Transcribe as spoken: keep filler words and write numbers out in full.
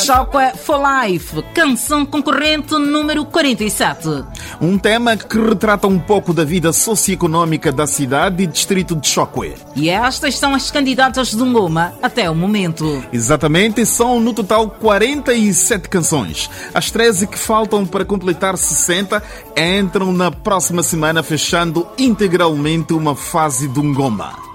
Choque for Life, canção concorrente número quarenta e sete. Um tema que retrata um pouco da vida socioeconómica da cidade e distrito de Choque. E estas são as candidatas do Ngoma até o momento. Exatamente, são no total quarenta e sete canções. As treze que faltam para completar sessenta entram na próxima semana, fechando integralmente uma fase do Ngoma.